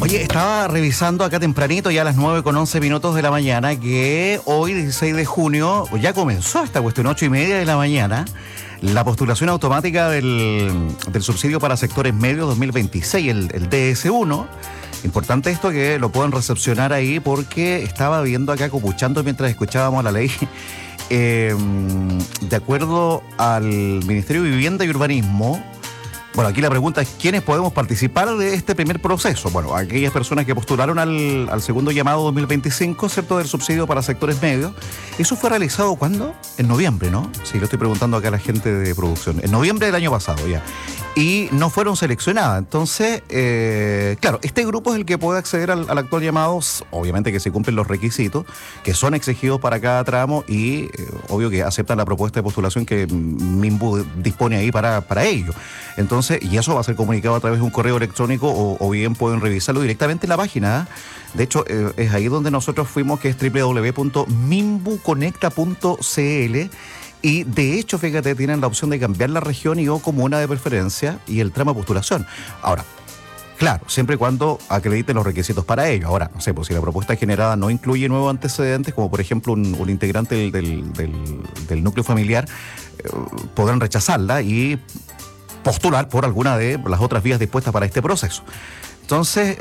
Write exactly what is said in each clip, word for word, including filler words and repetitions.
Oye, estaba revisando acá tempranito, ya a las nueve con once minutos de la mañana, que hoy, dieciséis de junio, ya comenzó esta cuestión, ocho y media de la mañana, la postulación automática del, del subsidio para sectores medios dos mil veintiséis, el, el D S uno. Importante esto que lo puedan recepcionar ahí, porque estaba viendo acá, copuchando mientras escuchábamos la ley. Eh, de acuerdo al Ministerio de Vivienda y Urbanismo, bueno, aquí la pregunta es: ¿quiénes podemos participar de este primer proceso? Bueno, aquellas personas que postularon al, al segundo llamado dos mil veinticinco, ¿cierto?, del subsidio para sectores medios. Eso fue realizado, ¿cuándo? En noviembre, ¿no? Sí, lo estoy preguntando acá a la gente de producción. En noviembre del año pasado, ya. Y no fueron seleccionadas. Entonces, eh, claro, este grupo es el que puede acceder al, al actual llamado, obviamente que se cumplen los requisitos que son exigidos para cada tramo y, eh, obvio que aceptan la propuesta de postulación que MIMBU dispone ahí para, para ello. Entonces, y eso va a ser comunicado a través de un correo electrónico o, o bien pueden revisarlo directamente en la página. De hecho, eh, es ahí donde nosotros fuimos, que es doble u doble u doble u punto mimbu conecta punto c l. Y de hecho, fíjate, tienen la opción de cambiar la región y o comuna de preferencia y el tramo de postulación. Ahora, claro, siempre y cuando acrediten los requisitos para ello. Ahora, no sé, pues si la propuesta generada no incluye nuevos antecedentes, como por ejemplo un, un integrante del, del, del, del núcleo familiar, eh, podrán rechazarla y postular por alguna de las otras vías dispuestas para este proceso. Entonces,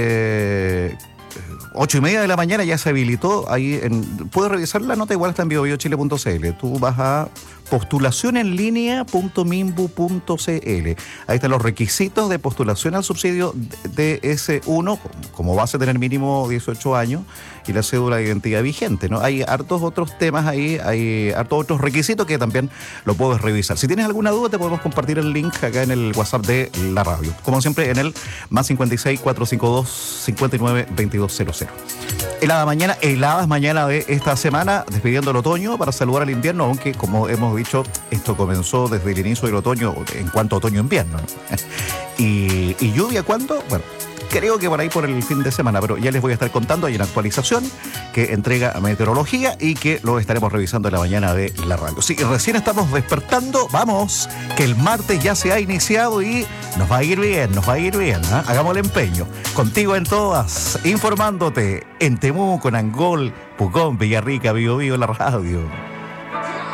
eh, ocho y media de la mañana ya se habilitó. Ahí en, puedes revisar la nota, igual está en bio bio chile punto c l. Tú vas a postulación en línea punto mimbu punto c l. Ahí están los requisitos de postulación al subsidio D S uno, como vas a tener mínimo dieciocho años y la cédula de identidad vigente, ¿no? Hay hartos otros temas ahí, hay hartos otros requisitos que también lo puedes revisar. Si tienes alguna duda, te podemos compartir el link acá en el WhatsApp de la radio. Como siempre, en el más cincuenta y seis, cuatrocientos cincuenta y dos, cincuenta y nueve, veintidós cero cero. Helada mañana, heladas mañana de esta semana, despidiendo el otoño para saludar al invierno, aunque como hemos dicho, esto comenzó desde el inicio del otoño, en cuanto a otoño-invierno, ¿no? y, ¿Y lluvia cuándo? Bueno, creo que por ahí por el fin de semana, pero ya les voy a estar contando. Hay una actualización que entrega a Meteorología y que lo estaremos revisando en la mañana de la radio. Sí, recién estamos despertando, vamos, que el martes ya se ha iniciado y nos va a ir bien, nos va a ir bien, ¿eh? Hagamos el empeño. Contigo en todas, informándote en Temuco, Angol, Pucón, Villarrica, Biobío, la radio.